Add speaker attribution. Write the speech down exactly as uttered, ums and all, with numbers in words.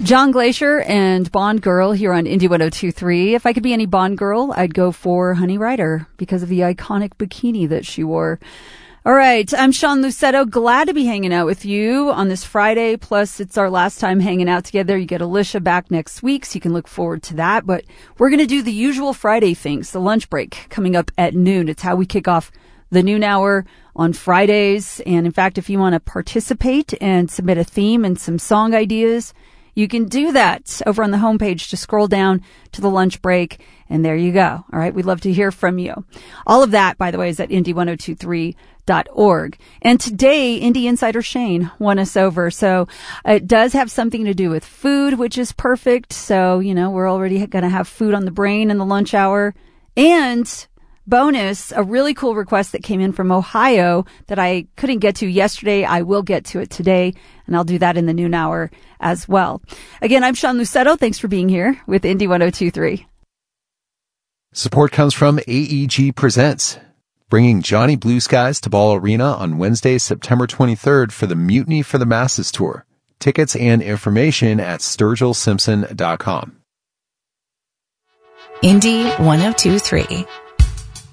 Speaker 1: John Glacier and Bond Girl here on Indie one oh two point three. If I could be any Bond Girl, I'd go for Honey Rider because of the iconic bikini that she wore. All right, I'm Sean Lucetto. Glad to be hanging out with you on this Friday. Plus, it's our last time hanging out together. You get Alicia back next week, so you can look forward to that. But we're going to do the usual Friday things, the lunch break coming up at noon. It's how we kick off the noon hour on Fridays. And in fact, if you want to participate and submit a theme and some song ideas, you can do that over on the homepage. Just scroll down to the lunch break, and there you go. All right, we'd love to hear from you. All of that, by the way, is at indie one oh two three dot org. And today, Indie Insider Shane won us over. So it does have something to do with food, which is perfect. So, you know, we're already going to have food on the brain in the lunch hour. And bonus, a really cool request that came in from Ohio that I couldn't get to yesterday. I will get to it today, and I'll do that in the noon hour as well. Again, I'm Sean Lucetto. Thanks for being here with Indie one oh two point three.
Speaker 2: Support comes from A E G Presents, bringing Johnny Blue Skies to Ball Arena on Wednesday, September twenty-third for the Mutiny for the Masses Tour. Tickets and information at sturgill simpson dot com.
Speaker 3: Indie one oh two point three.